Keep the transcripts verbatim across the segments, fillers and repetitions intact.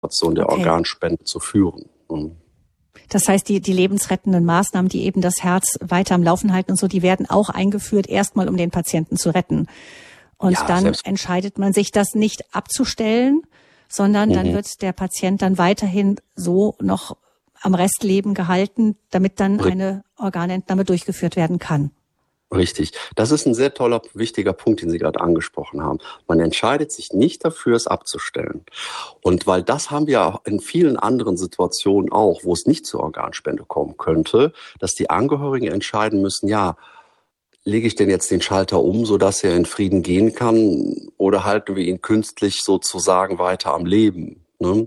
Situation der Okay. Organspende zu führen. Mhm. Das heißt, die, die lebensrettenden Maßnahmen, die eben das Herz weiter am Laufen halten und so, die werden auch eingeführt, erstmal um den Patienten zu retten. Und Ja, dann selbst- entscheidet man sich, das nicht abzustellen, sondern Mhm. dann wird der Patient dann weiterhin so noch am Restleben gehalten, damit dann Richtig. eine Organentnahme durchgeführt werden kann. Richtig. Das ist ein sehr toller, wichtiger Punkt, den Sie gerade angesprochen haben. Man entscheidet sich nicht dafür, es abzustellen. Und weil das haben wir auch in vielen anderen Situationen auch, wo es nicht zur Organspende kommen könnte, dass die Angehörigen entscheiden müssen, ja, lege ich denn jetzt den Schalter um, sodass er in Frieden gehen kann, oder halten wir ihn künstlich sozusagen weiter am Leben, ne?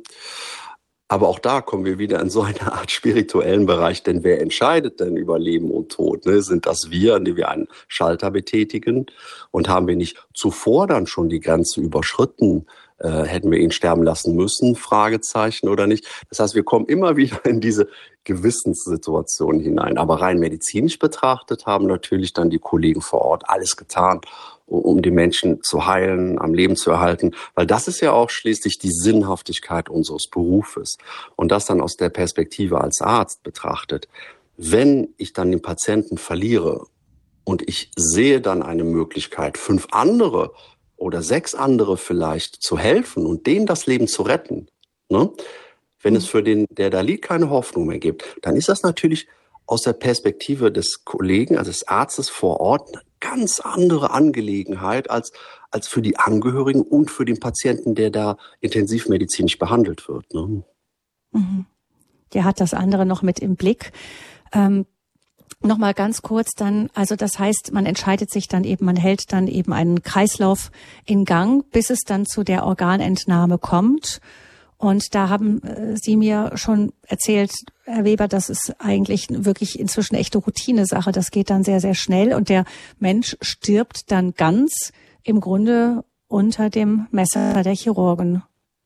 Aber auch da kommen wir wieder in so eine Art spirituellen Bereich, denn wer entscheidet denn über Leben und Tod? Ne? Sind das wir, die wir einen Schalter betätigen? Und haben wir nicht zuvor dann schon die Grenze überschritten? Äh, hätten wir ihn sterben lassen müssen? Fragezeichen oder nicht? Das heißt, wir kommen immer wieder in diese Gewissenssituation hinein. Aber rein medizinisch betrachtet haben natürlich dann die Kollegen vor Ort alles getan, um die Menschen zu heilen, am Leben zu erhalten. Weil das ist ja auch schließlich die Sinnhaftigkeit unseres Berufes. Und das dann aus der Perspektive als Arzt betrachtet. Wenn ich dann den Patienten verliere und ich sehe dann eine Möglichkeit, fünf andere oder sechs andere vielleicht zu helfen und denen das Leben zu retten, ne? Wenn es für den, der da liegt, keine Hoffnung mehr gibt, dann ist das natürlich aus der Perspektive des Kollegen, also des Arztes vor Ort, eine ganz andere Angelegenheit als, als für die Angehörigen und für den Patienten, der da intensivmedizinisch behandelt wird, ne? Mhm. Der hat das andere noch mit im Blick. Ähm, noch mal ganz kurz dann, also das heißt, man entscheidet sich dann eben, man hält dann eben einen Kreislauf in Gang, bis es dann zu der Organentnahme kommt. Und da haben äh, Sie mir schon erzählt, Herr Weber, das ist eigentlich wirklich inzwischen echte Routinesache. Das geht dann sehr, sehr schnell und der Mensch stirbt dann ganz im Grunde unter dem Messer der Chirurgen.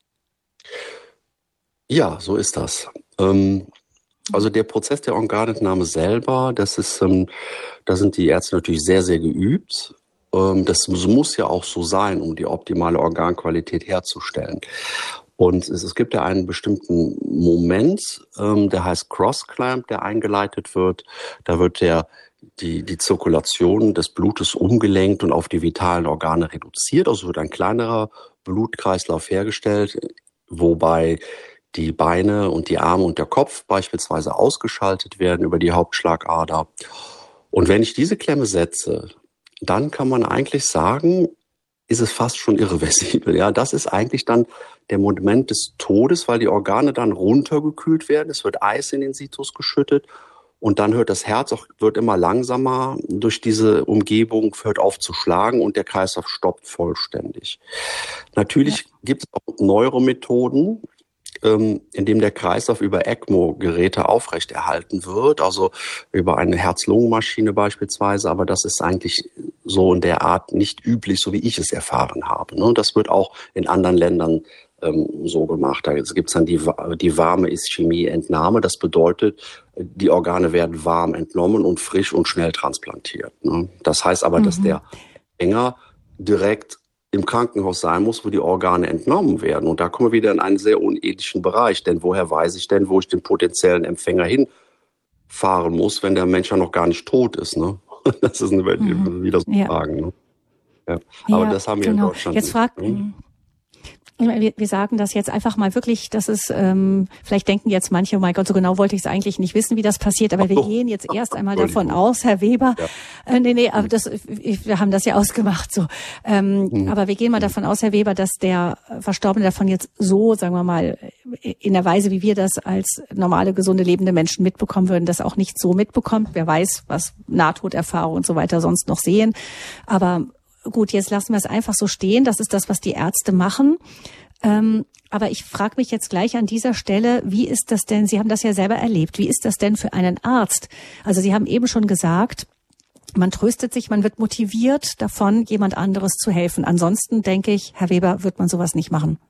Ja, so ist das. Ähm, also der Prozess der Organentnahme selber, das ist, ähm, da sind die Ärzte natürlich sehr, sehr geübt. Ähm, das muss ja auch so sein, um die optimale Organqualität herzustellen. Und es, es gibt ja einen bestimmten Moment, ähm, der heißt Cross-Clamp, der eingeleitet wird. Da wird der die, die Zirkulation des Blutes umgelenkt und auf die vitalen Organe reduziert. Also wird ein kleinerer Blutkreislauf hergestellt, wobei die Beine und die Arme und der Kopf beispielsweise ausgeschaltet werden über die Hauptschlagader. Und wenn ich diese Klemme setze, dann kann man eigentlich sagen, ist es fast schon irreversibel. Ja, das ist eigentlich dann der Moment des Todes, weil die Organe dann runtergekühlt werden. Es wird Eis in den Situs geschüttet und dann hört das Herz auch, wird immer langsamer durch diese Umgebung, hört auf zu schlagen und der Kreislauf stoppt vollständig. Natürlich ja. gibt es auch neuere Methoden, in dem der Kreislauf über ECMO-Geräte aufrechterhalten wird, also über eine Herz-Lungen-Maschine beispielsweise, aber das ist eigentlich so in der Art nicht üblich, so wie ich es erfahren habe. Das wird auch in anderen Ländern so gemacht. Da gibt es dann die, die warme Ischämie-Entnahme. Das bedeutet, die Organe werden warm entnommen und frisch und schnell transplantiert. Das heißt aber, mhm. dass der Empfänger direkt im Krankenhaus sein muss, wo die Organe entnommen werden. Und da kommen wir wieder in einen sehr unethischen Bereich. Denn woher weiß ich denn, wo ich den potenziellen Empfänger hinfahren muss, wenn der Mensch ja noch gar nicht tot ist, ne? Das ist mhm. wieder so ja. Fragen, ne? Ja. Aber ja, das haben wir genau. in Deutschland Jetzt fragt, nicht. Ne? Wir, wir sagen das jetzt einfach mal wirklich, dass es, ähm, vielleicht denken jetzt manche, oh mein Gott, so genau wollte ich es eigentlich nicht wissen, wie das passiert, aber wir Ach, gehen jetzt erst einmal davon aus, Herr Weber, ja. äh, nee, nee, aber das, wir haben das ja ausgemacht, so, ähm, mhm. aber wir gehen mal davon aus, Herr Weber, dass der Verstorbene davon jetzt so, sagen wir mal, in der Weise, wie wir das als normale, gesunde, lebende Menschen mitbekommen würden, das auch nicht so mitbekommt. Wer weiß, was Nahtoderfahrung und so weiter sonst noch sehen, aber gut, jetzt lassen wir es einfach so stehen. Das ist das, was die Ärzte machen. Ähm, aber ich frage mich jetzt gleich an dieser Stelle, wie ist das denn, Sie haben das ja selber erlebt, wie ist das denn für einen Arzt? Also Sie haben eben schon gesagt, man tröstet sich, man wird motiviert davon, jemand anderes zu helfen. Ansonsten, denke ich, Herr Weber, wird man sowas nicht machen.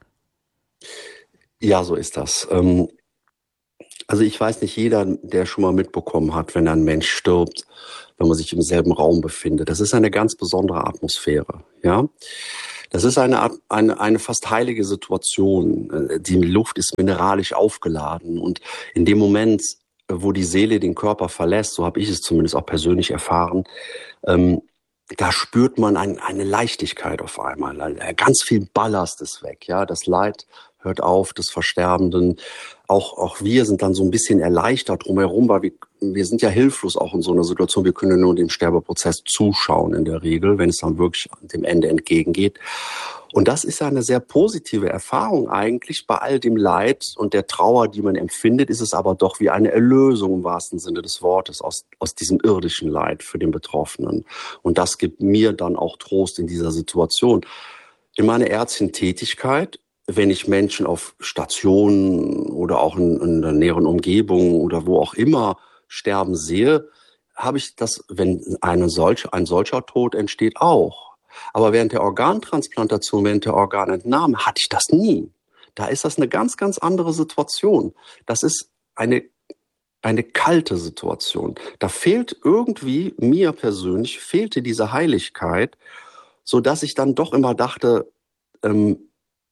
Ja, so ist das. Ähm Also ich weiß nicht, jeder, der schon mal mitbekommen hat, wenn ein Mensch stirbt, wenn man sich im selben Raum befindet. Das ist eine ganz besondere Atmosphäre, ja. Das ist eine Art, eine, eine fast heilige Situation. Die Luft ist mineralisch aufgeladen und in dem Moment, wo die Seele den Körper verlässt, so habe ich es zumindest auch persönlich erfahren, ähm, da spürt man ein, eine Leichtigkeit auf einmal. Ganz viel Ballast ist weg, ja, das Leid hört auf, des Versterbenden. Auch, auch wir sind dann so ein bisschen erleichtert drumherum, weil wir, wir sind ja hilflos auch in so einer Situation. Wir können nur dem Sterbeprozess zuschauen in der Regel, wenn es dann wirklich dem Ende entgegengeht. Und das ist ja eine sehr positive Erfahrung eigentlich. Bei all dem Leid und der Trauer, die man empfindet, ist es aber doch wie eine Erlösung im wahrsten Sinne des Wortes aus, aus diesem irdischen Leid für den Betroffenen. Und das gibt mir dann auch Trost in dieser Situation. In meiner ärztlichen Tätigkeit, wenn ich Menschen auf Stationen oder auch in, in der näheren Umgebung oder wo auch immer sterben sehe, habe ich das, wenn eine solche, ein solcher Tod entsteht, auch. Aber während der Organtransplantation, während der Organentnahme hatte ich das nie. Da ist das eine ganz, ganz andere Situation. Das ist eine, eine kalte Situation. Da fehlt irgendwie, mir persönlich, fehlte diese Heiligkeit, so dass ich dann doch immer dachte, ähm,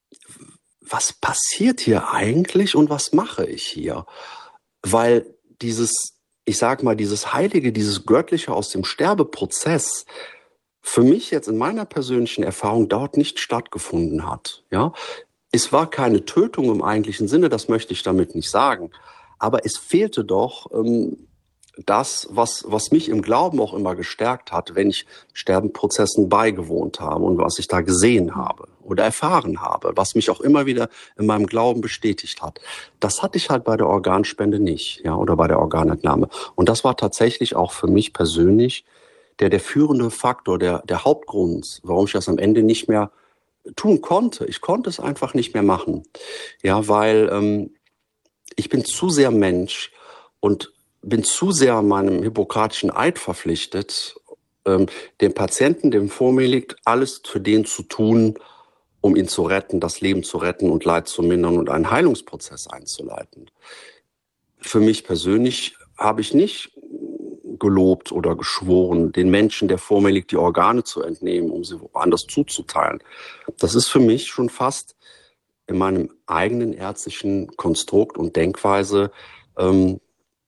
was passiert hier eigentlich und was mache ich hier? Weil dieses, ich sag mal, dieses Heilige, dieses Göttliche aus dem Sterbeprozess für mich jetzt in meiner persönlichen Erfahrung dort nicht stattgefunden hat. Ja, es war keine Tötung im eigentlichen Sinne, das möchte ich damit nicht sagen. Aber es fehlte doch ähm, das, was, was mich im Glauben auch immer gestärkt hat, wenn ich Sterbenprozessen beigewohnt habe und was ich da gesehen habe oder erfahren habe, was mich auch immer wieder in meinem Glauben bestätigt hat. Das hatte ich halt bei der Organspende nicht, ja, oder bei der Organentnahme. Und das war tatsächlich auch für mich persönlich der, der führende Faktor, der, der Hauptgrund, warum ich das am Ende nicht mehr tun konnte. Ich konnte es einfach nicht mehr machen. Ja, weil ähm, ich bin zu sehr Mensch und bin zu sehr meinem hippokratischen Eid verpflichtet, ähm, dem Patienten, dem vor mir liegt, alles für den zu tun, um ihn zu retten, das Leben zu retten und Leid zu mindern und einen Heilungsprozess einzuleiten. Für mich persönlich habe ich nicht gelobt oder geschworen, den Menschen, der vor mir liegt, die Organe zu entnehmen, um sie woanders zuzuteilen. Das ist für mich schon fast in meinem eigenen ärztlichen Konstrukt und Denkweise ähm,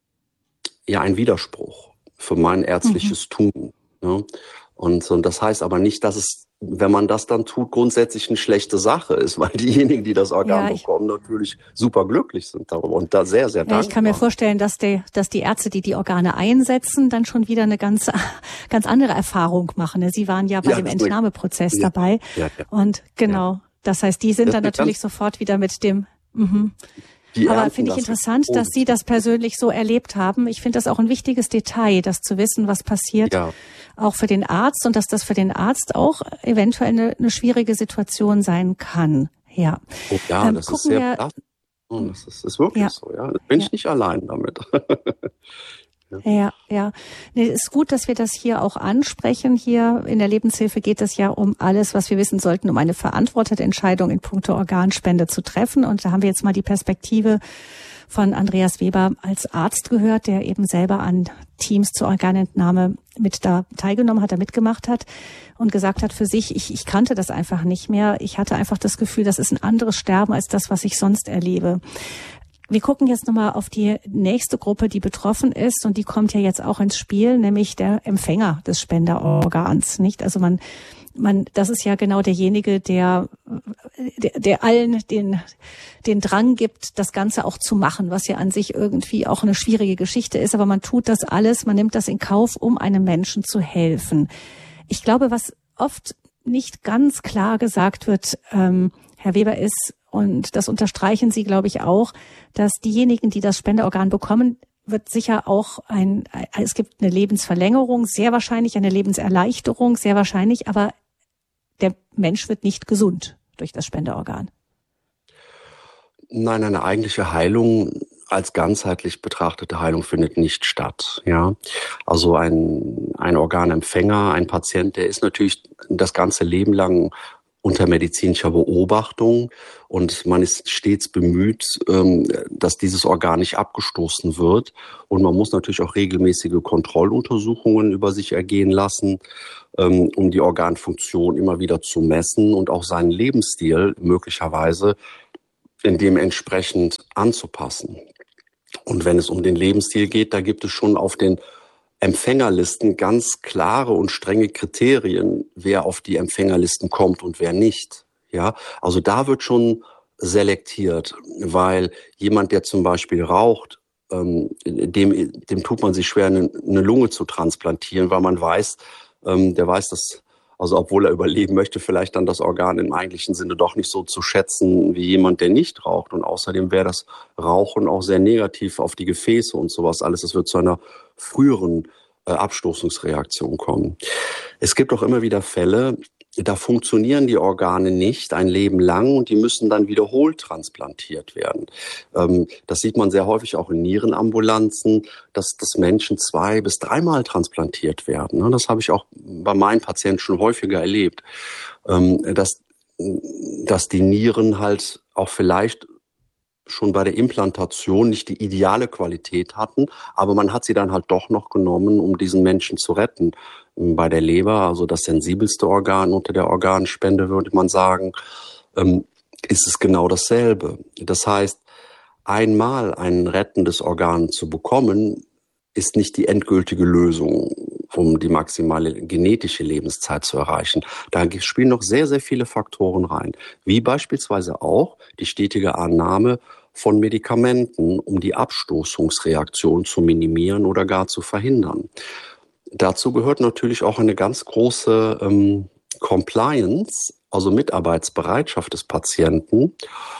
ja ein Widerspruch für mein ärztliches mhm. Tun. Ja? Und, und das heißt aber nicht, dass es, wenn man das dann tut, grundsätzlich eine schlechte Sache ist, weil diejenigen, die das Organ ja, ich, bekommen, natürlich super glücklich sind darüber und da sehr, sehr dankbar. Ja, ich kann mir vorstellen, dass die, dass die Ärzte, die die Organe einsetzen, dann schon wieder eine ganz, ganz andere Erfahrung machen. Sie waren ja bei ja, dem Entnahmeprozess ja, dabei. Ja, ja, und genau, ja. Das heißt, die sind das dann natürlich sofort wieder mit dem... Mhm. Aber finde ich interessant, dass Sie das persönlich so erlebt haben. Ich finde das auch ein wichtiges Detail, das zu wissen, was passiert, ja. Auch für den Arzt und dass das für den Arzt auch eventuell eine, eine schwierige Situation sein kann. Ja, oh, ja ähm, das ist sehr wir, oh, das ist, ist wirklich ja. so. Ja, da bin ich ja. nicht allein damit. Ja, ja. ja. Nee, ist gut, dass wir das hier auch ansprechen. Hier in der Lebenshilfe geht es ja um alles, was wir wissen sollten, um eine verantwortete Entscheidung in puncto Organspende zu treffen. Und da haben wir jetzt mal die Perspektive von Andreas Weber als Arzt gehört, der eben selber an Teams zur Organentnahme mit da teilgenommen hat, da mitgemacht hat und gesagt hat für sich, ich, ich kannte das einfach nicht mehr. Ich hatte einfach das Gefühl, das ist ein anderes Sterben als das, was ich sonst erlebe. Wir gucken jetzt nochmal auf die nächste Gruppe, die betroffen ist, und die kommt ja jetzt auch ins Spiel, nämlich der Empfänger des Spenderorgans, nicht? Also man, man, das ist ja genau derjenige, der, der, der allen den, den Drang gibt, das Ganze auch zu machen, was ja an sich irgendwie auch eine schwierige Geschichte ist, aber man tut das alles, man nimmt das in Kauf, um einem Menschen zu helfen. Ich glaube, was oft nicht ganz klar gesagt wird, ähm, Herr Weber, ist, und das unterstreichen Sie, glaube ich, auch, dass diejenigen, die das Spenderorgan bekommen, wird sicher auch ein, es gibt eine Lebensverlängerung, sehr wahrscheinlich eine Lebenserleichterung, sehr wahrscheinlich, aber der Mensch wird nicht gesund durch das Spenderorgan. Nein, eine eigentliche Heilung als ganzheitlich betrachtete Heilung findet nicht statt. Ja, also ein, ein Organempfänger, ein Patient, der ist natürlich das ganze Leben lang unter medizinischer Beobachtung und man ist stets bemüht, dass dieses Organ nicht abgestoßen wird. Und man muss natürlich auch regelmäßige Kontrolluntersuchungen über sich ergehen lassen, um die Organfunktion immer wieder zu messen und auch seinen Lebensstil möglicherweise dementsprechend anzupassen. Und wenn es um den Lebensstil geht, da gibt es schon auf den Empfängerlisten ganz klare und strenge Kriterien, wer auf die Empfängerlisten kommt und wer nicht. Ja, also da wird schon selektiert, weil jemand, der zum Beispiel raucht, ähm, dem, dem tut man sich schwer, eine, eine Lunge zu transplantieren, weil man weiß, ähm, der weiß, dass, also obwohl er überleben möchte, vielleicht dann das Organ im eigentlichen Sinne doch nicht so zu schätzen wie jemand, der nicht raucht. Und außerdem wäre das Rauchen auch sehr negativ auf die Gefäße und sowas alles. Es wird zu einer früheren äh, Abstoßungsreaktion kommen. Es gibt auch immer wieder Fälle, da funktionieren die Organe nicht ein Leben lang und die müssen dann wiederholt transplantiert werden. Ähm, das sieht man sehr häufig auch in Nierenambulanzen, dass, dass Menschen zwei- bis dreimal transplantiert werden. Das habe ich auch bei meinen Patienten schon häufiger erlebt, ähm, dass, dass die Nieren halt auch vielleicht schon bei der Implantation nicht die ideale Qualität hatten, aber man hat sie dann halt doch noch genommen, um diesen Menschen zu retten. Bei der Leber, also das sensibelste Organ unter der Organspende, würde man sagen, ist es genau dasselbe. Das heißt, einmal ein rettendes Organ zu bekommen, ist nicht die endgültige Lösung, um die maximale genetische Lebenszeit zu erreichen. Da spielen noch sehr, sehr viele Faktoren rein, wie beispielsweise auch die stetige Annahme von Medikamenten, um die Abstoßungsreaktion zu minimieren oder gar zu verhindern. Dazu gehört natürlich auch eine ganz große ähm, Compliance, also Mitarbeitsbereitschaft des Patienten.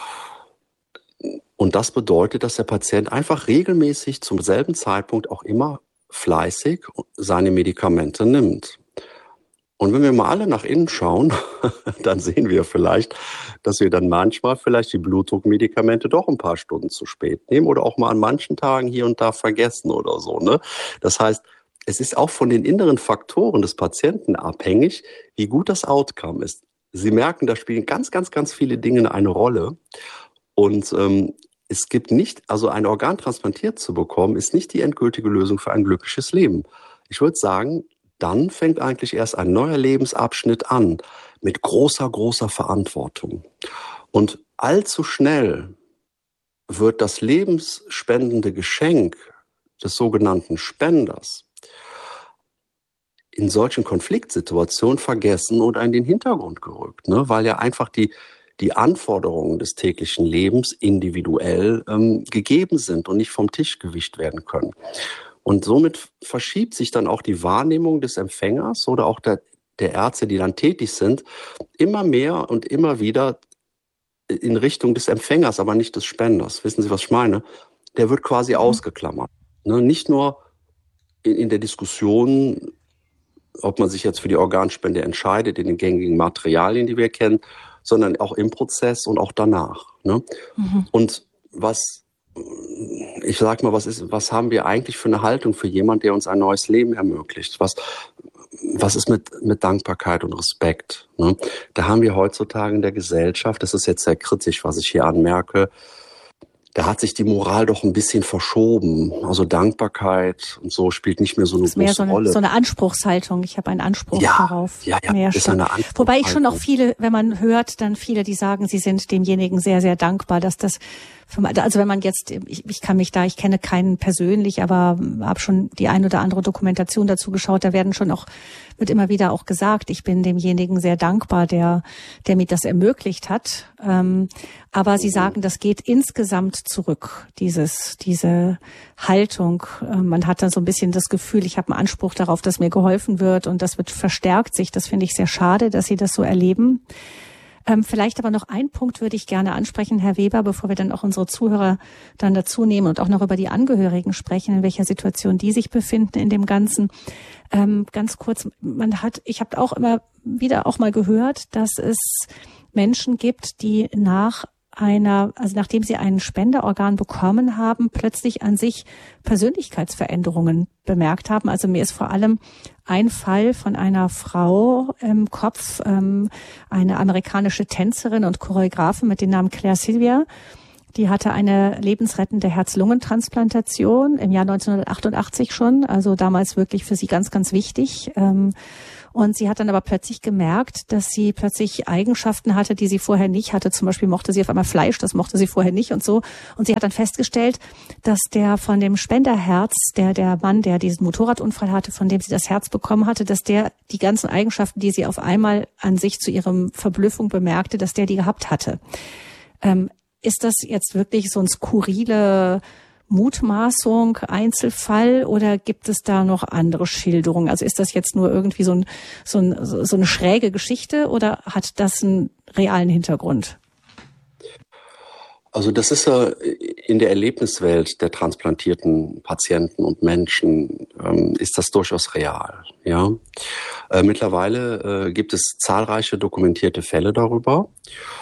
Und das bedeutet, dass der Patient einfach regelmäßig zum selben Zeitpunkt auch immer fleißig seine Medikamente nimmt. Und wenn wir mal alle nach innen schauen, dann sehen wir vielleicht, dass wir dann manchmal vielleicht die Blutdruckmedikamente doch ein paar Stunden zu spät nehmen oder auch mal an manchen Tagen hier und da vergessen oder so, ne? Das heißt, es ist auch von den inneren Faktoren des Patienten abhängig, wie gut das Outcome ist. Sie merken, da spielen ganz, ganz, ganz viele Dinge eine Rolle. Und ähm, es gibt nicht, also ein Organ transplantiert zu bekommen, ist nicht die endgültige Lösung für ein glückliches Leben. Ich würde sagen, dann fängt eigentlich erst ein neuer Lebensabschnitt an mit großer, großer Verantwortung. Und allzu schnell wird das lebensspendende Geschenk des sogenannten Spenders in solchen Konfliktsituationen vergessen oder in den Hintergrund gerückt, ne? Weil ja einfach die, die Anforderungen des täglichen Lebens individuell ähm, gegeben sind und nicht vom Tisch gewischt werden können. Und somit verschiebt sich dann auch die Wahrnehmung des Empfängers oder auch der, der Ärzte, die dann tätig sind, immer mehr und immer wieder in Richtung des Empfängers, aber nicht des Spenders. Wissen Sie, was ich meine? Der wird quasi mhm. ausgeklammert. Ne? Nicht nur in, in der Diskussion, ob man sich jetzt für die Organspende entscheidet, in den gängigen Materialien, die wir kennen, sondern auch im Prozess und auch danach. Ne? Mhm. Und was, ich sag mal, was ist, was haben wir eigentlich für eine Haltung für jemand, der uns ein neues Leben ermöglicht? Was, was ist mit, mit Dankbarkeit und Respekt? Ne? Da haben wir heutzutage in der Gesellschaft, das ist jetzt sehr kritisch, was ich hier anmerke, da hat sich die Moral doch ein bisschen verschoben. Also Dankbarkeit und so spielt nicht mehr so eine große mehr so eine, Rolle. So eine Anspruchshaltung. Ich habe einen Anspruch ja, darauf. Ja, ja, mehr ist eine Anspruchshaltung. Wobei ich schon noch viele, wenn man hört, dann viele, die sagen, sie sind demjenigen sehr, sehr dankbar, dass das, also wenn man jetzt, ich, ich kann mich da, ich kenne keinen persönlich, aber habe schon die ein oder andere Dokumentation dazu geschaut, da werden schon auch, wird immer wieder auch gesagt, ich bin demjenigen sehr dankbar, der, der mir das ermöglicht hat. Ähm, aber sie sagen, das geht insgesamt zurück, dieses, diese Haltung. Ähm, man hat dann so ein bisschen das Gefühl, ich habe einen Anspruch darauf, dass mir geholfen wird und das wird verstärkt sich. Das finde ich sehr schade, dass Sie das so erleben. Ähm, vielleicht aber noch ein Punkt würde ich gerne ansprechen, Herr Weber, bevor wir dann auch unsere Zuhörer dann dazu nehmen und auch noch über die Angehörigen sprechen, in welcher Situation die sich befinden in dem Ganzen. Ähm, ganz kurz, man hat, ich habe auch immer wieder auch mal gehört, dass es Menschen gibt, die nach einer, also nachdem sie ein Spenderorgan bekommen haben, plötzlich an sich Persönlichkeitsveränderungen bemerkt haben. Also mir ist vor allem ein Fall von einer Frau im Kopf, ähm, eine amerikanische Tänzerin und Choreografin mit dem Namen Claire Sylvia. Die hatte eine lebensrettende Herz-Lungen-Transplantation im Jahr neunzehnhundertachtundachtzig schon, also damals wirklich für sie ganz, ganz wichtig. Und sie hat dann aber plötzlich gemerkt, dass sie plötzlich Eigenschaften hatte, die sie vorher nicht hatte. Zum Beispiel mochte sie auf einmal Fleisch, das mochte sie vorher nicht und so. Und sie hat dann festgestellt, dass der von dem Spenderherz, der der Mann, der diesen Motorradunfall hatte, von dem sie das Herz bekommen hatte, dass der die ganzen Eigenschaften, die sie auf einmal an sich zu ihrem Verblüffung bemerkte, dass der die gehabt hatte. Ähm, Ist das jetzt wirklich so ein skurrile Mutmaßung, Einzelfall, oder gibt es da noch andere Schilderungen? Also ist das jetzt nur irgendwie so, ein, so, ein, so eine schräge Geschichte oder hat das einen realen Hintergrund? Also das ist ja in der Erlebniswelt der transplantierten Patienten und Menschen, ähm, ist das durchaus real. Ja, äh, mittlerweile äh, gibt es zahlreiche dokumentierte Fälle darüber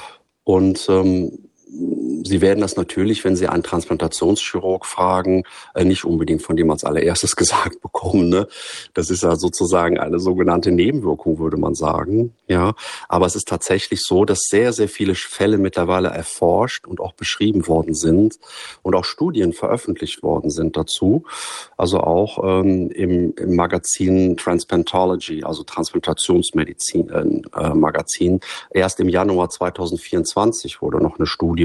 und ähm, Sie werden das natürlich, wenn Sie einen Transplantationschirurg fragen, nicht unbedingt von dem als allererstes gesagt bekommen. Ne? Das ist ja sozusagen eine sogenannte Nebenwirkung, würde man sagen. Ja, aber es ist tatsächlich so, dass sehr, sehr viele Fälle mittlerweile erforscht und auch beschrieben worden sind und auch Studien veröffentlicht worden sind dazu. Also auch ähm, im, im Magazin Transplantology, also Transplantationsmedizin äh, Magazin. Erst im Januar zweitausendvierundzwanzig wurde noch eine Studie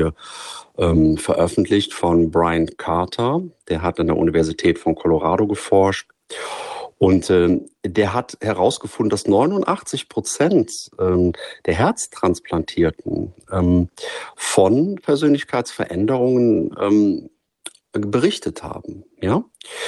ähm, veröffentlicht von Brian Carter. Der hat an der Universität von Colorado geforscht. Und äh, der hat herausgefunden, dass neunundachtzig Prozent ähm, der Herztransplantierten ähm, von Persönlichkeitsveränderungen ähm, berichtet haben. Ja?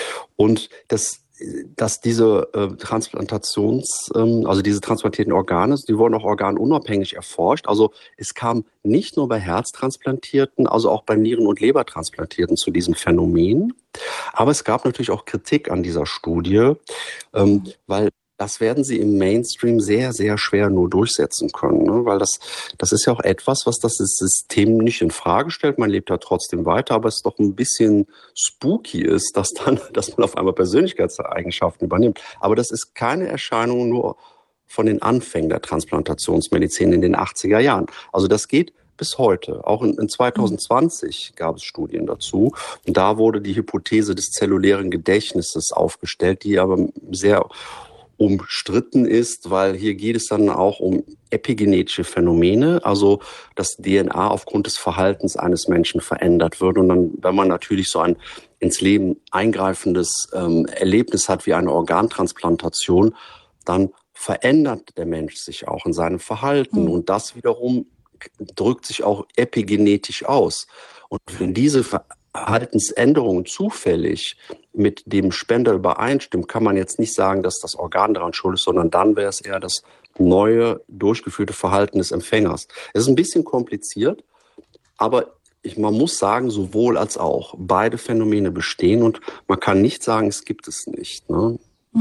Und das dass diese äh, Transplantations, ähm, also diese transplantierten Organe, die wurden auch organunabhängig erforscht. Also es kam nicht nur bei Herztransplantierten, also auch bei Nieren- und Lebertransplantierten zu diesem Phänomen. Aber es gab natürlich auch Kritik an dieser Studie, ähm, weil das werden sie im Mainstream sehr, sehr schwer nur durchsetzen können, ne? Weil das, das ist ja auch etwas, was das System nicht in Frage stellt. Man lebt ja trotzdem weiter, aber es doch ein bisschen spooky ist, dass dann, dass man auf einmal Persönlichkeitseigenschaften übernimmt. Aber das ist keine Erscheinung nur von den Anfängen der Transplantationsmedizin in den achtziger Jahren. Also das geht bis heute. Auch in, in zwanzig zwanzig gab es Studien dazu. Und da wurde die Hypothese des zellulären Gedächtnisses aufgestellt, die aber sehr umstritten ist, weil hier geht es dann auch um epigenetische Phänomene, also dass D N A aufgrund des Verhaltens eines Menschen verändert wird. Und dann, wenn man natürlich so ein ins Leben eingreifendes ähm, Erlebnis hat wie eine Organtransplantation, dann verändert der Mensch sich auch in seinem Verhalten. Mhm. Und das wiederum drückt sich auch epigenetisch aus. Und wenn diese Ver Verhaltensänderungen zufällig mit dem Spender übereinstimmen, kann man jetzt nicht sagen, dass das Organ daran schuld ist, sondern dann wäre es eher das neue, durchgeführte Verhalten des Empfängers. Es ist ein bisschen kompliziert, aber ich, man muss sagen, sowohl als auch. Beide Phänomene bestehen und man kann nicht sagen, es gibt es nicht, ne?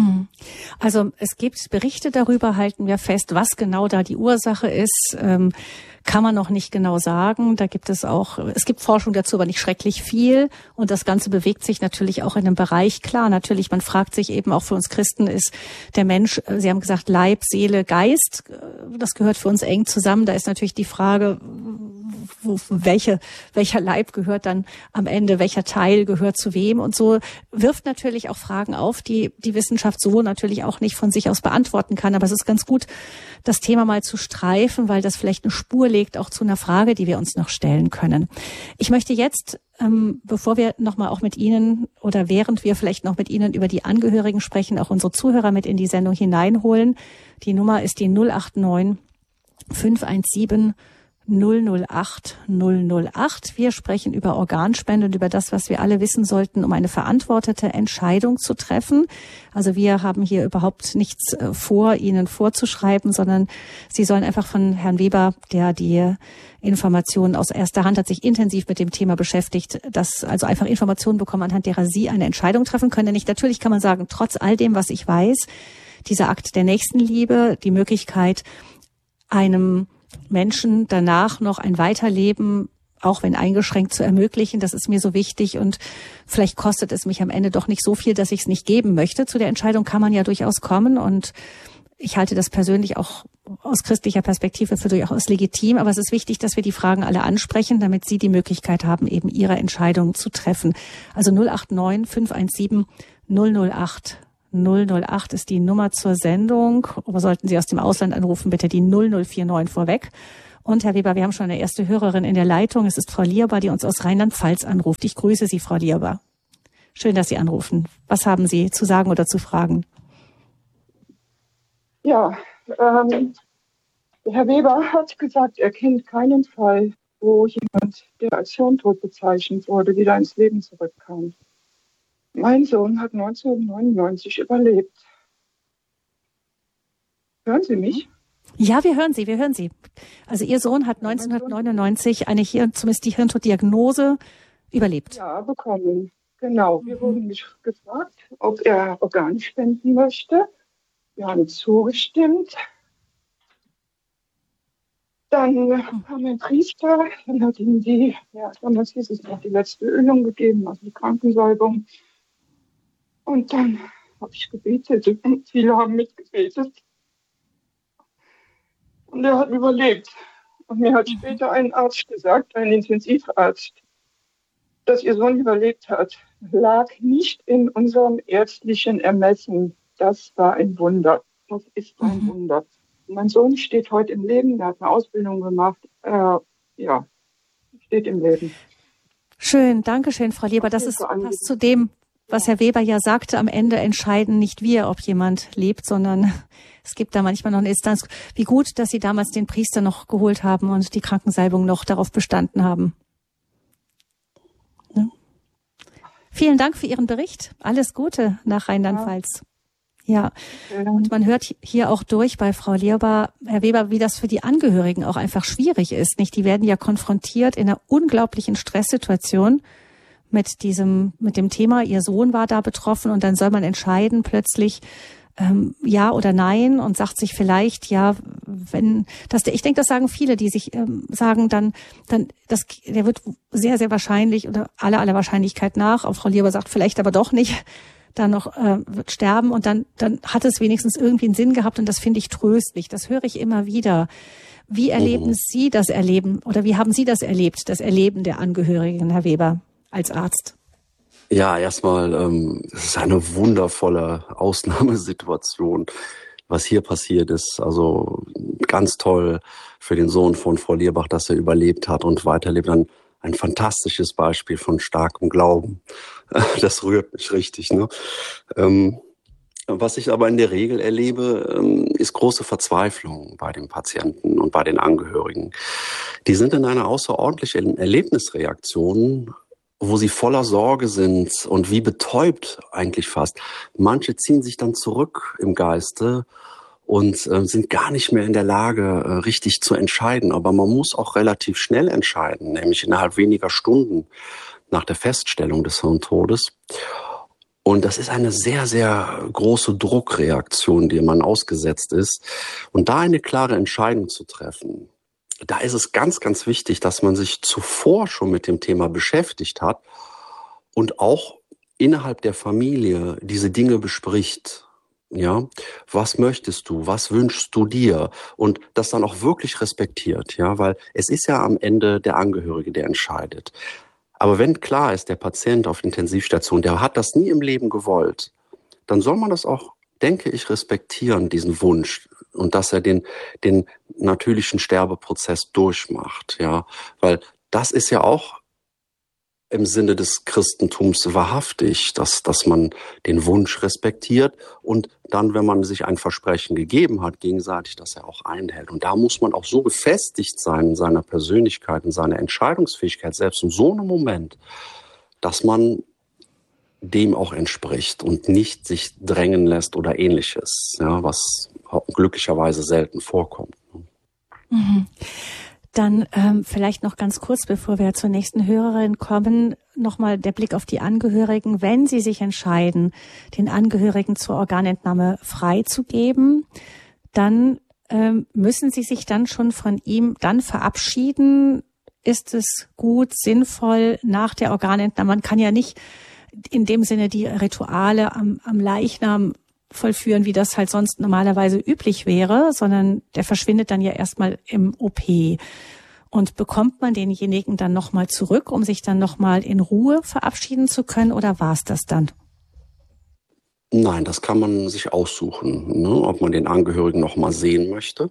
Also es gibt Berichte darüber, halten wir fest, was genau da die Ursache ist, ähm, kann man noch nicht genau sagen. Da gibt es auch, es gibt Forschung dazu, aber nicht schrecklich viel. Und das Ganze bewegt sich natürlich auch in einem Bereich. Klar, natürlich, man fragt sich eben auch für uns Christen, ist der Mensch, Sie haben gesagt, Leib, Seele, Geist, das gehört für uns eng zusammen. Da ist natürlich die Frage, wo, welche, welcher Leib gehört dann am Ende, welcher Teil gehört zu wem und so, wirft natürlich auch Fragen auf, die die Wissenschaft so natürlich auch nicht von sich aus beantworten kann. Aber es ist ganz gut, das Thema mal zu streifen, weil das vielleicht eine Spur legt auch zu einer Frage, die wir uns noch stellen können. Ich möchte jetzt, ähm, bevor wir nochmal auch mit Ihnen oder während wir vielleicht noch mit Ihnen über die Angehörigen sprechen, auch unsere Zuhörer mit in die Sendung hineinholen. Die Nummer ist die null acht neun fünf eins sieben null null acht null null acht. Wir sprechen über Organspende und über das, was wir alle wissen sollten, um eine verantwortete Entscheidung zu treffen. Also wir haben hier überhaupt nichts vor, Ihnen vorzuschreiben, sondern Sie sollen einfach von Herrn Weber, der die Informationen aus erster Hand hat, sich intensiv mit dem Thema beschäftigt, dass also einfach Informationen bekommen, anhand derer Sie eine Entscheidung treffen können. Nicht natürlich kann man sagen, trotz all dem, was ich weiß, dieser Akt der Nächstenliebe, die Möglichkeit, einem Menschen danach noch ein Weiterleben auch wenn eingeschränkt, zu ermöglichen. Das ist mir so wichtig und vielleicht kostet es mich am Ende doch nicht so viel, dass ich es nicht geben möchte. Zu der Entscheidung kann man ja durchaus kommen und ich halte das persönlich auch aus christlicher Perspektive für durchaus legitim. Aber es ist wichtig, dass wir die Fragen alle ansprechen, damit Sie die Möglichkeit haben, eben Ihre Entscheidung zu treffen. Also null acht neun fünf eins sieben null null acht null null acht ist die Nummer zur Sendung. Aber sollten Sie aus dem Ausland anrufen, bitte die null null vier neun vorweg. Und Herr Weber, wir haben schon eine erste Hörerin in der Leitung. Es ist Frau Lierber, die uns aus Rheinland-Pfalz anruft. Ich grüße Sie, Frau Lierber. Schön, dass Sie anrufen. Was haben Sie zu sagen oder zu fragen? Ja, ähm, Herr Weber hat gesagt, er kennt keinen Fall, wo jemand, der als Hirntod bezeichnet wurde, wieder ins Leben zurückkam. Mein Sohn hat neunzehnhundertneunundneunzig überlebt. Hören Sie mich? Ja, wir hören Sie, wir hören Sie. Also Ihr Sohn hat neunzehnhundertneunundneunzig eine Hirn, zumindest die Hirntoddiagnose überlebt. Ja, bekommen. Genau. Wir wurden gefragt, ob er Organe spenden möchte. Wir haben zugestimmt. Dann kam ein Priester, dann hat ihm die, ja, damals hieß es noch die letzte Ölung gegeben, also die Krankensalbung. Und dann habe ich gebetet und viele haben mitgebetet. Und er hat überlebt. Und mir hat später ein Arzt gesagt, ein Intensivarzt, dass ihr Sohn überlebt hat, lag nicht in unserem ärztlichen Ermessen. Das war ein Wunder. Das ist ein mhm. Wunder. Mein Sohn steht heute im Leben, der hat eine Ausbildung gemacht. Äh, ja, steht im Leben. Schön, danke schön, Frau Lierber. Das ist passt zu dem, was Herr Weber ja sagte. Am Ende entscheiden nicht wir, ob jemand lebt, sondern es gibt da manchmal noch eine Instanz. Wie gut, dass Sie damals den Priester noch geholt haben und die Krankensalbung noch darauf bestanden haben. Ja. Vielen Dank für Ihren Bericht. Alles Gute nach Rheinland-Pfalz. Ja, und man hört hier auch durch bei Frau Lierber, Herr Weber, wie das für die Angehörigen auch einfach schwierig ist, nicht? Die werden ja konfrontiert in einer unglaublichen Stresssituation mit diesem, mit dem Thema. Ihr Sohn war da betroffen und dann soll man entscheiden plötzlich, ähm, ja oder nein und sagt sich vielleicht, ja, wenn das, ich denke, das sagen viele, die sich ähm, sagen, dann, dann, das, der wird sehr, sehr wahrscheinlich oder aller, aller Wahrscheinlichkeit nach, auch Frau Lierber sagt vielleicht aber doch nicht, dann noch äh, wird sterben und dann dann hat es wenigstens irgendwie einen Sinn gehabt und das finde ich tröstlich. Das höre ich immer wieder. Wie erleben mhm. Sie das Erleben oder wie haben Sie das erlebt, das Erleben der Angehörigen, Herr Weber, als Arzt? Ja, erstmal, ähm, es ist eine wundervolle Ausnahmesituation, was hier passiert ist. Also ganz toll für den Sohn von Frau Lierbach, dass er überlebt hat und weiterlebt. Ein, ein fantastisches Beispiel von starkem Glauben. Das rührt mich richtig, ne? Ähm, was ich aber in der Regel erlebe, ähm, ist große Verzweiflung bei den Patienten und bei den Angehörigen. Die sind in einer außerordentlichen Erlebnisreaktion, wo sie voller Sorge sind und wie betäubt eigentlich fast. Manche ziehen sich dann zurück im Geiste und äh, sind gar nicht mehr in der Lage, äh, richtig zu entscheiden. Aber man muss auch relativ schnell entscheiden, nämlich innerhalb weniger Stunden nach der Feststellung des Hirntodes. Und das ist eine sehr, sehr große Druckreaktion, die man ausgesetzt ist. Und da eine klare Entscheidung zu treffen, da ist es ganz, ganz wichtig, dass man sich zuvor schon mit dem Thema beschäftigt hat und auch innerhalb der Familie diese Dinge bespricht. Ja, was möchtest du? Was wünschst du dir? Und das dann auch wirklich respektiert, ja, weil es ist ja am Ende der Angehörige, der entscheidet. Aber wenn klar ist, der Patient auf Intensivstation, der hat das nie im Leben gewollt, dann soll man das auch, denke ich, respektieren, diesen Wunsch und dass er den, den natürlichen Sterbeprozess durchmacht, ja, weil das ist ja auch im Sinne des Christentums wahrhaftig, dass, dass man den Wunsch respektiert und dann, wenn man sich ein Versprechen gegeben hat, gegenseitig, dass er auch einhält. Und da muss man auch so gefestigt sein in seiner Persönlichkeit, in seiner Entscheidungsfähigkeit, selbst in so einem Moment, dass man dem auch entspricht und nicht sich drängen lässt oder Ähnliches, ja, was glücklicherweise selten vorkommt. Mhm. Dann ähm, vielleicht noch ganz kurz, bevor wir zur nächsten Hörerin kommen, nochmal der Blick auf die Angehörigen. Wenn sie sich entscheiden, den Angehörigen zur Organentnahme freizugeben, dann ähm, müssen sie sich dann schon von ihm dann verabschieden, ist es gut, sinnvoll nach der Organentnahme? Man kann ja nicht in dem Sinne die Rituale am, am Leichnam vollführen, wie das halt sonst normalerweise üblich wäre, sondern der verschwindet dann ja erstmal im O P. Und bekommt man denjenigen dann nochmal zurück, um sich dann nochmal in Ruhe verabschieden zu können, oder war es das dann? Nein, das kann man sich aussuchen, ne, ob man den Angehörigen nochmal sehen möchte.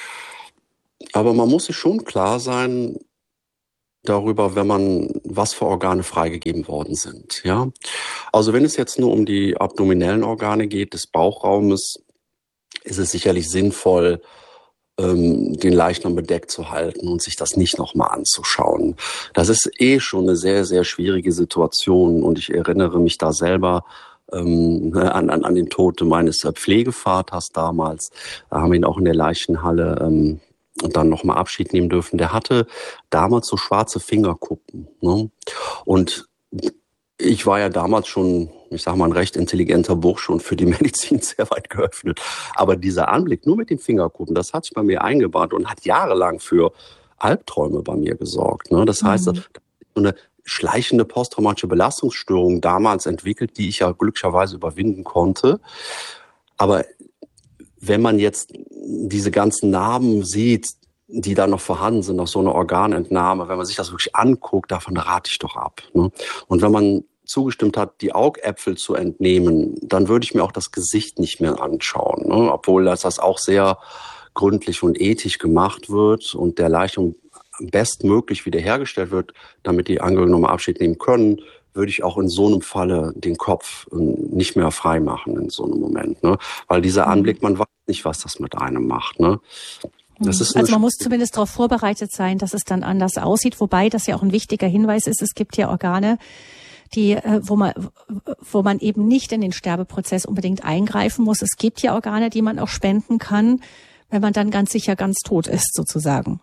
Aber man muss sich schon klar sein darüber, wenn man, was für Organe freigegeben worden sind. Ja, also wenn es jetzt nur um die abdominellen Organe geht, des Bauchraumes, ist es sicherlich sinnvoll, ähm, den Leichnam bedeckt zu halten und sich das nicht nochmal anzuschauen. Das ist eh schon eine sehr, sehr schwierige Situation und ich erinnere mich da selber ähm, an, an, an den Tod meines Pflegevaters damals. Da haben wir ihn auch in der Leichenhalle ähm, und dann nochmal Abschied nehmen dürfen. Der hatte damals so schwarze Fingerkuppen. Ne? Und ich war ja damals schon, ich sag mal, ein recht intelligenter Bursche und für die Medizin sehr weit geöffnet. Aber dieser Anblick nur mit den Fingerkuppen, das hat sich bei mir eingebahnt und hat jahrelang für Albträume bei mir gesorgt. Ne? Das heißt, mhm. so eine schleichende posttraumatische Belastungsstörung damals entwickelt, die ich ja glücklicherweise überwinden konnte. Aber wenn man jetzt diese ganzen Narben sieht, die da noch vorhanden sind, nach so einer Organentnahme, wenn man sich das wirklich anguckt, davon rate ich doch ab. Ne? Und wenn man zugestimmt hat, die Augäpfel zu entnehmen, dann würde ich mir auch das Gesicht nicht mehr anschauen. Ne? Obwohl das, das auch sehr gründlich und ethisch gemacht wird und der Leichnam bestmöglich wiederhergestellt wird, damit die Angehörigen nochmal Abschied nehmen können, würde ich auch in so einem Falle den Kopf nicht mehr frei machen in so einem Moment. Ne? Weil dieser Anblick, man weiß nicht, was das mit einem macht. Ne? Das ist also man muss zumindest darauf vorbereitet sein, dass es dann anders aussieht. Wobei das ja auch ein wichtiger Hinweis ist, es gibt ja Organe, die, wo man, wo man eben nicht in den Sterbeprozess unbedingt eingreifen muss. Es gibt ja Organe, die man auch spenden kann, wenn man dann ganz sicher ganz tot ist, sozusagen.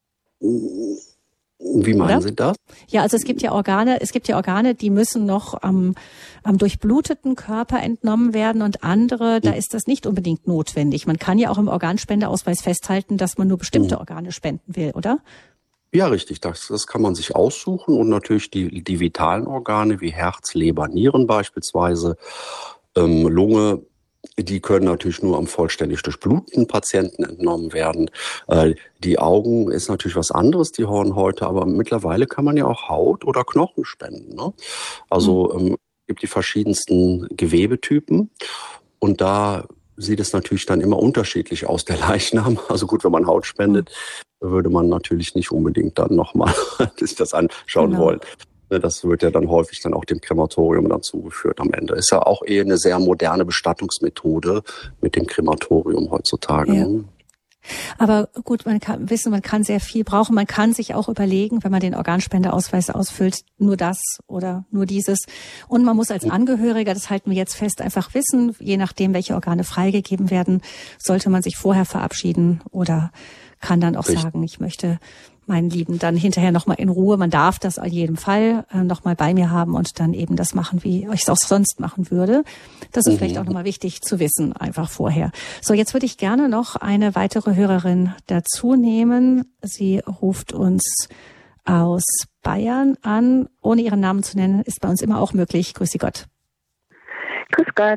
Wie meinen Oder? Sie das? Ja, also es gibt ja Organe, es gibt ja Organe, die müssen noch am, am durchbluteten Körper entnommen werden und andere, da ist das nicht unbedingt notwendig. Man kann ja auch im Organspendeausweis festhalten, dass man nur bestimmte Organe spenden will, oder? Ja, richtig. Das, das kann man sich aussuchen und natürlich die, die vitalen Organe wie Herz, Leber, Nieren beispielsweise, ähm, Lunge, die können natürlich nur am vollständig durchbluteten Patienten entnommen werden. Äh, die Augen ist natürlich was anderes, die Hornhäute, aber mittlerweile kann man ja auch Haut oder Knochen spenden. Ne? Also ähm, es gibt die verschiedensten Gewebetypen und da sieht es natürlich dann immer unterschiedlich aus, der Leichnam. Also gut, wenn man Haut spendet, würde man natürlich nicht unbedingt dann nochmal sich das anschauen genau. wollen. Das wird ja dann häufig dann auch dem Krematorium dann zugeführt am Ende. Ist ja auch eher eine sehr moderne Bestattungsmethode mit dem Krematorium heutzutage. Ja. Aber gut, man kann wissen, man kann sehr viel brauchen. Man kann sich auch überlegen, wenn man den Organspendeausweis ausfüllt, nur das oder nur dieses. Und man muss als Angehöriger, das halten wir jetzt fest, einfach wissen, je nachdem, welche Organe freigegeben werden, sollte man sich vorher verabschieden oder kann dann auch Richtig. sagen, ich möchte meinen Lieben dann hinterher nochmal in Ruhe, man darf das in jedem Fall äh, nochmal bei mir haben und dann eben das machen, wie ich es auch sonst machen würde. Das ist mhm. vielleicht auch nochmal wichtig zu wissen, einfach vorher. So, jetzt würde ich gerne noch eine weitere Hörerin dazu nehmen. Sie ruft uns aus Bayern an. Ohne ihren Namen zu nennen, ist bei uns immer auch möglich. Grüß Sie Gott. Grüß Gott.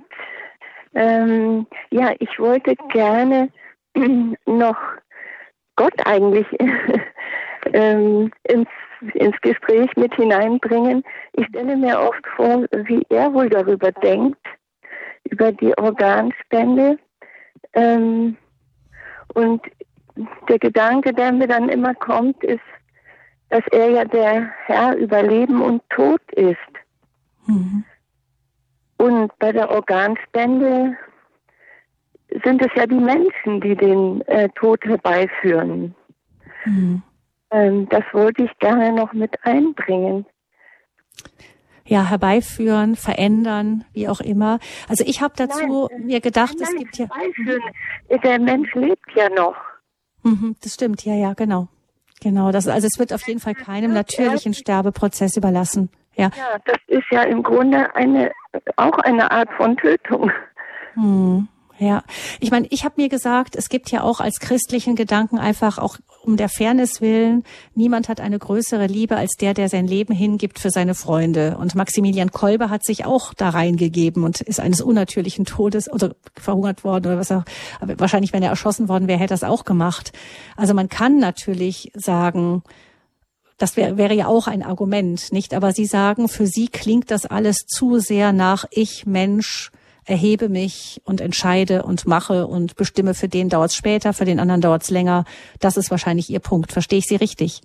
Ähm, ja, ich wollte gerne noch Gott eigentlich ähm, ins, ins Gespräch mit hineinbringen. Ich stelle mir oft vor, wie er wohl darüber denkt, über die Organspende. Ähm, und der Gedanke, der mir dann immer kommt, ist, dass er ja der Herr über Leben und Tod ist. Mhm. Und bei der Organspende sind es ja die Menschen, die den äh, Tod herbeiführen. Mhm. Ähm, das wollte ich gerne noch mit einbringen. Ja, herbeiführen, verändern, wie auch immer. Also ich habe dazu nein, mir gedacht, nein, es gibt ja... Der Mensch lebt ja noch. Mhm, das stimmt, ja, ja, genau. Genau, das, also es wird auf jeden Fall keinem natürlichen Sterbeprozess überlassen. Ja, ja, das ist ja im Grunde eine auch eine Art von Tötung. Hm. Ja, ich meine, ich habe mir gesagt, es gibt ja auch als christlichen Gedanken einfach auch um der Fairness willen, niemand hat eine größere Liebe als der, der sein Leben hingibt für seine Freunde. Und Maximilian Kolbe hat sich auch da reingegeben und ist eines unnatürlichen Todes oder verhungert worden oder was auch. Aber wahrscheinlich, wenn er erschossen worden wäre, hätte er es auch gemacht. Also man kann natürlich sagen, das wär, wäre ja auch ein Argument, nicht? Aber Sie sagen, für Sie klingt das alles zu sehr nach Ich, Mensch, erhebe mich und entscheide und mache und bestimme, für den dauert es später, für den anderen dauert es länger. Das ist wahrscheinlich Ihr Punkt. Verstehe ich Sie richtig?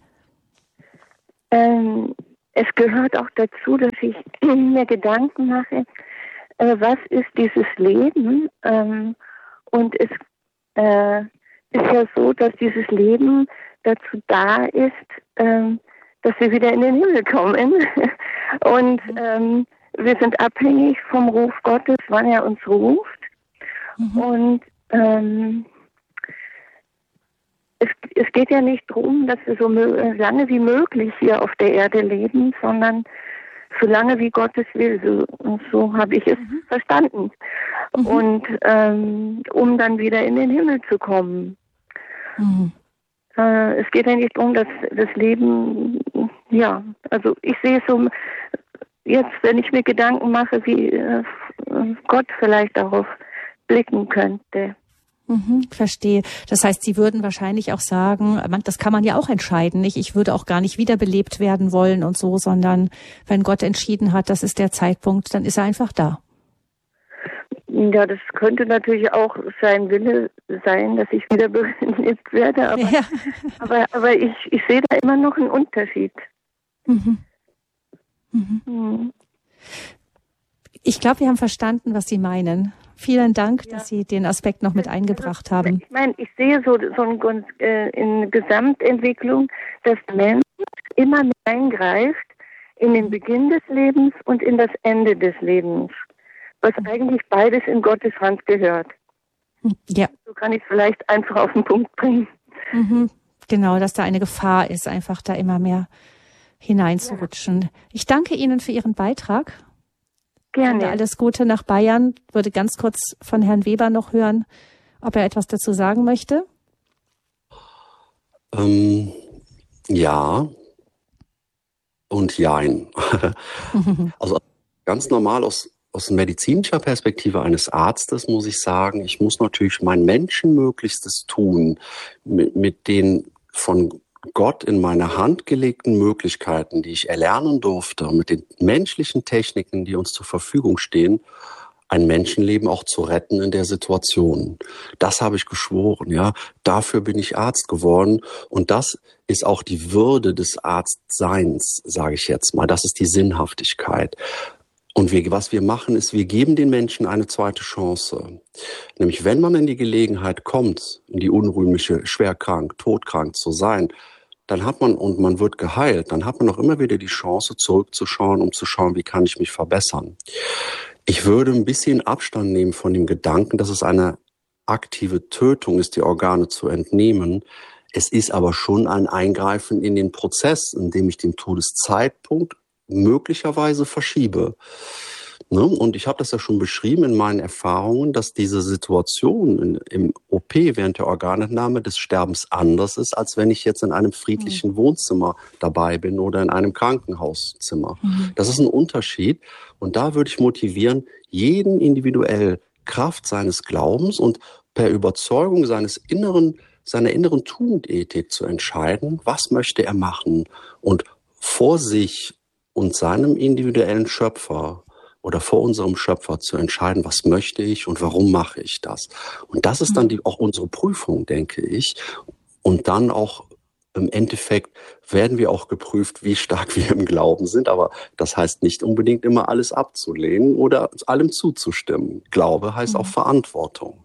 Ähm, es gehört auch dazu, dass ich mir Gedanken mache, äh, was ist dieses Leben? Ähm, und es äh, ist ja so, dass dieses Leben dazu da ist, ähm, dass wir wieder in den Himmel kommen. Und ähm, wir sind abhängig vom Ruf Gottes, wann er uns ruft. Mhm. Und ähm, es, es geht ja nicht darum, dass wir so lange wie möglich hier auf der Erde leben, sondern so lange wie Gottes will. So, so habe ich es mhm. verstanden. Mhm. Und ähm, um dann wieder in den Himmel zu kommen. Mhm. Äh, es geht ja nicht darum, dass das Leben, ja, also ich sehe so jetzt, wenn ich mir Gedanken mache, wie äh, Gott vielleicht darauf blicken könnte. Mhm, verstehe. Das heißt, Sie würden wahrscheinlich auch sagen, man, das kann man ja auch entscheiden, nicht? Ich würde auch gar nicht wiederbelebt werden wollen und so, sondern wenn Gott entschieden hat, das ist der Zeitpunkt, dann ist er einfach da. Ja, das könnte natürlich auch sein Wille sein, dass ich wiederbelebt werde, aber, ja. aber, aber ich, ich sehe da immer noch einen Unterschied. Mhm. Mhm. Ich glaube, wir haben verstanden, was Sie meinen. Vielen Dank, ja. dass Sie den Aspekt noch mit eingebracht haben. Ich meine, ich sehe so, so ein, äh, in Gesamtentwicklung, dass der Mensch immer mehr eingreift in den Beginn des Lebens und in das Ende des Lebens, was eigentlich beides in Gottes Hand gehört. Ja. So kann ich es vielleicht einfach auf den Punkt bringen. Mhm. Genau, dass da eine Gefahr ist, einfach da immer mehr hineinzurutschen. Ja. Ich danke Ihnen für Ihren Beitrag. Gerne. Und alles Gute nach Bayern. Ich würde ganz kurz von Herrn Weber noch hören, ob er etwas dazu sagen möchte. Ähm, ja und jein. Also ganz normal aus, aus medizinischer Perspektive eines Arztes muss ich sagen, ich muss natürlich mein Menschenmöglichstes tun, mit, mit den von Gott in meine Hand gelegten Möglichkeiten, die ich erlernen durfte, mit den menschlichen Techniken, die uns zur Verfügung stehen, ein Menschenleben auch zu retten in der Situation. Das habe ich geschworen, ja. Dafür bin ich Arzt geworden. Und das ist auch die Würde des Arztseins, sage ich jetzt mal. Das ist die Sinnhaftigkeit. Und wir, was wir machen, ist, wir geben den Menschen eine zweite Chance. Nämlich, wenn man in die Gelegenheit kommt, in die unrühmliche, schwerkrank, todkrank zu sein, dann hat man, und man wird geheilt, dann hat man auch immer wieder die Chance, zurückzuschauen, um zu schauen, wie kann ich mich verbessern. Ich würde ein bisschen Abstand nehmen von dem Gedanken, dass es eine aktive Tötung ist, die Organe zu entnehmen. Es ist aber schon ein Eingreifen in den Prozess, in dem ich den Todeszeitpunkt möglicherweise verschiebe. Ne? Und ich habe das ja schon beschrieben in meinen Erfahrungen, dass diese Situation in, im O P während der Organentnahme des Sterbens anders ist, als wenn ich jetzt in einem friedlichen mhm. Wohnzimmer dabei bin oder in einem Krankenhauszimmer. Mhm. Das ist ein Unterschied. Und da würde ich motivieren, jeden individuell Kraft seines Glaubens und per Überzeugung seines inneren, seiner inneren Tugendethik zu entscheiden, was möchte er machen und vor sich und seinem individuellen Schöpfer oder vor unserem Schöpfer zu entscheiden, was möchte ich und warum mache ich das. Und das ist dann die, auch unsere Prüfung, denke ich. Und dann auch im Endeffekt werden wir auch geprüft, wie stark wir im Glauben sind. Aber das heißt nicht unbedingt immer alles abzulehnen oder allem zuzustimmen. Glaube heißt auch Verantwortung.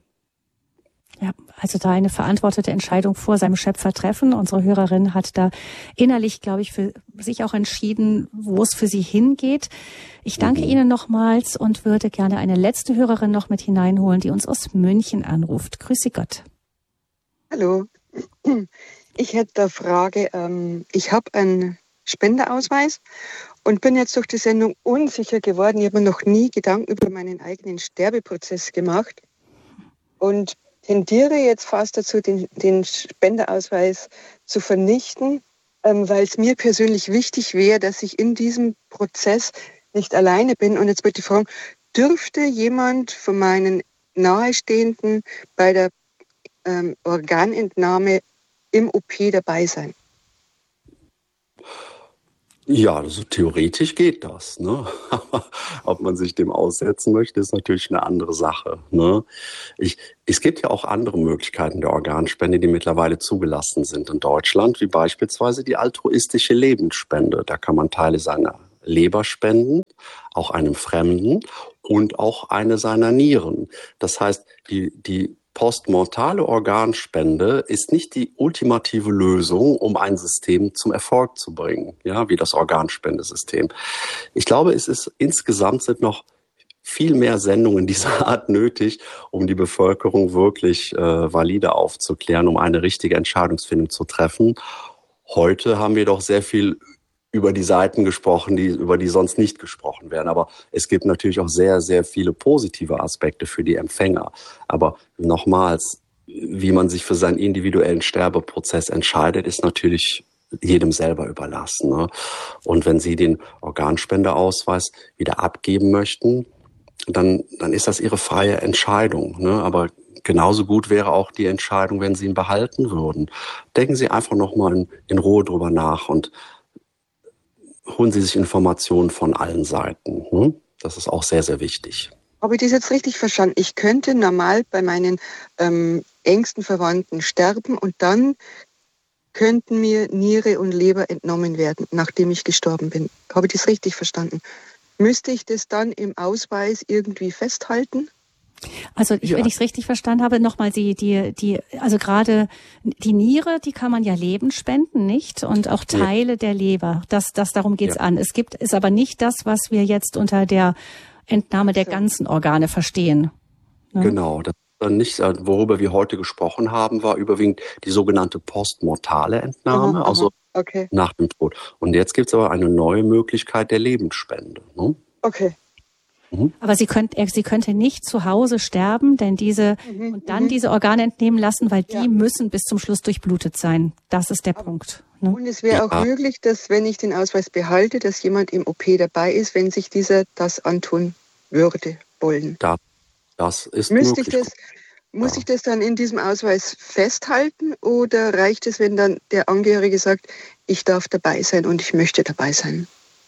Ja, also da eine verantwortete Entscheidung vor seinem Schöpfer treffen. Unsere Hörerin hat da innerlich, glaube ich, für sich auch entschieden, wo es für sie hingeht. Ich danke mhm. Ihnen nochmals und würde gerne eine letzte Hörerin noch mit hineinholen, die uns aus München anruft. Grüße Gott. Hallo. Ich hätte eine Frage. Ich habe einen Spenderausweis und bin jetzt durch die Sendung unsicher geworden. Ich habe mir noch nie Gedanken über meinen eigenen Sterbeprozess gemacht. Und tendiere jetzt fast dazu, den, den Spendeausweis zu vernichten, ähm, weil es mir persönlich wichtig wäre, dass ich in diesem Prozess nicht alleine bin. Und jetzt würde ich fragen, dürfte jemand von meinen Nahestehenden bei der ähm, Organentnahme im O P dabei sein? Ja, also theoretisch geht das. Ne? Ob man sich dem aussetzen möchte, ist natürlich eine andere Sache. Ne? Ich, es gibt ja auch andere Möglichkeiten der Organspende, die mittlerweile zugelassen sind in Deutschland, wie beispielsweise die altruistische Lebensspende. Da kann man Teile seiner Leber spenden, auch einem Fremden und auch eine seiner Nieren. Das heißt, die, die postmortale Organspende ist nicht die ultimative Lösung, um ein System zum Erfolg zu bringen, ja, wie das Organspendesystem. Ich glaube, es ist insgesamt sind noch viel mehr Sendungen dieser Art nötig, um die Bevölkerung wirklich äh, valide aufzuklären, um eine richtige Entscheidungsfindung zu treffen. Heute haben wir doch sehr viel über die Seiten gesprochen, die, über die sonst nicht gesprochen werden. Aber es gibt natürlich auch sehr, sehr viele positive Aspekte für die Empfänger. Aber nochmals, wie man sich für seinen individuellen Sterbeprozess entscheidet, ist natürlich jedem selber überlassen. Ne? Und wenn Sie den Organspendeausweis wieder abgeben möchten, dann, dann ist das Ihre freie Entscheidung. Ne? Aber genauso gut wäre auch die Entscheidung, wenn Sie ihn behalten würden. Denken Sie einfach nochmal in, in Ruhe drüber nach und holen Sie sich Informationen von allen Seiten. Hm? Das ist auch sehr, sehr wichtig. Habe ich das jetzt richtig verstanden? Ich könnte normal bei meinen ähm, engsten Verwandten sterben und dann könnten mir Niere und Leber entnommen werden, nachdem ich gestorben bin. Habe ich das richtig verstanden? Müsste ich das dann im Ausweis irgendwie festhalten? Also ich, ja. wenn ich es richtig verstanden habe, nochmal die, die, die, also gerade die Niere, die kann man ja lebend spenden, nicht? Und auch Teile ja. der Leber. Das, das darum geht's ja. an. Es gibt, ist aber nicht das, was wir jetzt unter der Entnahme der ganzen Organe verstehen. Ne? Genau. Das nicht, worüber wir heute gesprochen haben, war überwiegend die sogenannte postmortale Entnahme, aha, also aha. Okay. nach dem Tod. Und jetzt gibt es aber eine neue Möglichkeit der Lebensspende. Ne? Okay. Aber sie könnte, sie könnte nicht zu Hause sterben, denn diese mhm, und dann mhm. diese Organe entnehmen lassen, weil die ja. müssen bis zum Schluss durchblutet sein. Das ist der Aber, Punkt. Ne? Und es wäre ja. auch möglich, dass wenn ich den Ausweis behalte, dass jemand im O P dabei ist, wenn sich dieser das antun würde, wollen. Da, das ist Müsste möglich. Ich das, muss ja. ich das dann in diesem Ausweis festhalten oder reicht es, wenn dann der Angehörige sagt, ich darf dabei sein und ich möchte dabei sein?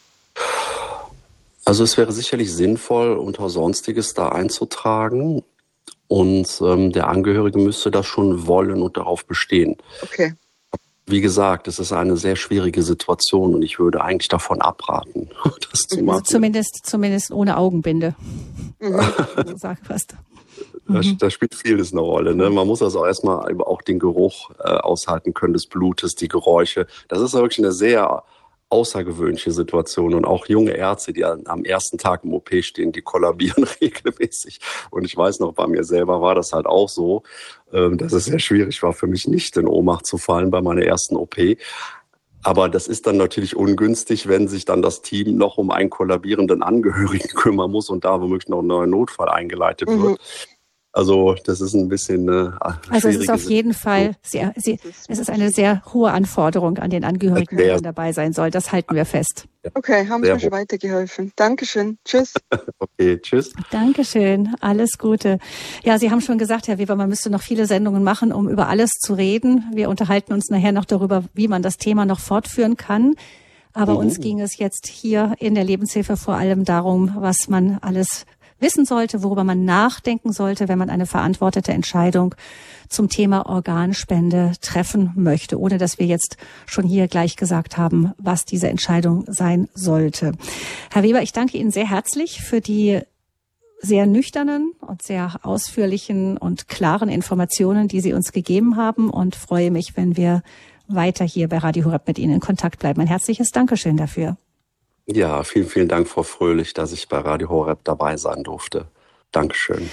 Also es wäre sicherlich sinnvoll, unter Sonstiges da einzutragen und ähm, der Angehörige müsste das schon wollen und darauf bestehen. Okay. Wie gesagt, es ist eine sehr schwierige Situation und ich würde eigentlich davon abraten, das zu machen. Also zumindest, zumindest ohne Augenbinde. Mhm. Sag fast. Da, da spielt vieles eine Rolle. Ne? Man muss also auch erstmal auch den Geruch äh, aushalten können des Blutes, die Geräusche. Das ist wirklich eine sehr außergewöhnliche Situation und auch junge Ärzte, die am ersten Tag im O P stehen, die kollabieren regelmäßig. Und ich weiß noch, bei mir selber war das halt auch so, dass es sehr schwierig war für mich nicht in Ohnmacht zu fallen bei meiner ersten O P. Aber das ist dann natürlich ungünstig, wenn sich dann das Team noch um einen kollabierenden Angehörigen kümmern muss und da womöglich noch ein neuer Notfall eingeleitet wird. Mhm. Also das ist ein bisschen eine Also es ist auf jeden Fall, sehr, sehr, es ist eine sehr hohe Anforderung an den Angehörigen, wenn man dabei sein soll. Das halten wir fest. Okay, haben Sie mir schon weitergeholfen. Dankeschön. Tschüss. Okay, tschüss. Dankeschön. Alles Gute. Ja, Sie haben schon gesagt, Herr Weber, man müsste noch viele Sendungen machen, um über alles zu reden. Wir unterhalten uns nachher noch darüber, wie man das Thema noch fortführen kann. Aber mhm. uns ging es jetzt hier in der Lebenshilfe vor allem darum, was man alles wissen sollte, worüber man nachdenken sollte, wenn man eine verantwortete Entscheidung zum Thema Organspende treffen möchte, ohne dass wir jetzt schon hier gleich gesagt haben, was diese Entscheidung sein sollte. Herr Weber, ich danke Ihnen sehr herzlich für die sehr nüchternen und sehr ausführlichen und klaren Informationen, die Sie uns gegeben haben, und freue mich, wenn wir weiter hier bei Radio Horeb mit Ihnen in Kontakt bleiben. Ein herzliches Dankeschön dafür. Ja, vielen, vielen Dank, Frau Fröhlich, dass ich bei Radio Horeb dabei sein durfte. Dankeschön.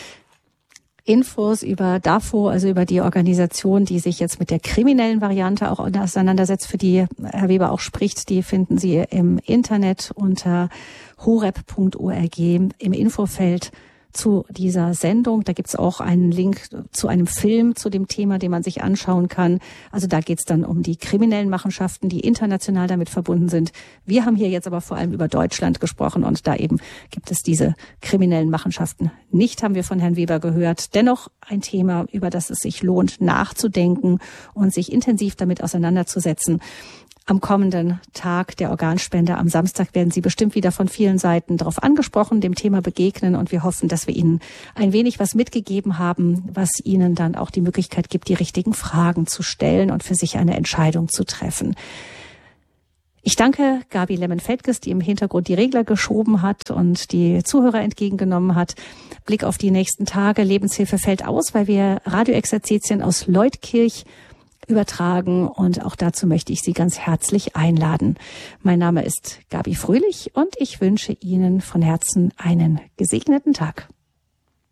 Infos über D A F O, also über die Organisation, die sich jetzt mit der kriminellen Variante auch auseinandersetzt, für die Herr Weber auch spricht, die finden Sie im Internet unter horeb punkt org im Infofeld zu dieser Sendung. Da gibt's auch einen Link zu einem Film zu dem Thema, den man sich anschauen kann. Also da geht's dann um die kriminellen Machenschaften, die international damit verbunden sind. Wir haben hier jetzt aber vor allem über Deutschland gesprochen und da eben gibt es diese kriminellen Machenschaften nicht, haben wir von Herrn Weber gehört. Dennoch ein Thema, über das es sich lohnt, nachzudenken und sich intensiv damit auseinanderzusetzen. Am kommenden Tag der Organspende am Samstag werden Sie bestimmt wieder von vielen Seiten darauf angesprochen, dem Thema begegnen und wir hoffen, dass wir Ihnen ein wenig was mitgegeben haben, was Ihnen dann auch die Möglichkeit gibt, die richtigen Fragen zu stellen und für sich eine Entscheidung zu treffen. Ich danke Gabi Lemmen-Feldges, die im Hintergrund die Regler geschoben hat und die Zuhörer entgegengenommen hat. Blick auf die nächsten Tage. Lebenshilfe fällt aus, weil wir Radioexerzitien aus Leutkirch übertragen und auch dazu möchte ich Sie ganz herzlich einladen. Mein Name ist Gabi Fröhlich und ich wünsche Ihnen von Herzen einen gesegneten Tag.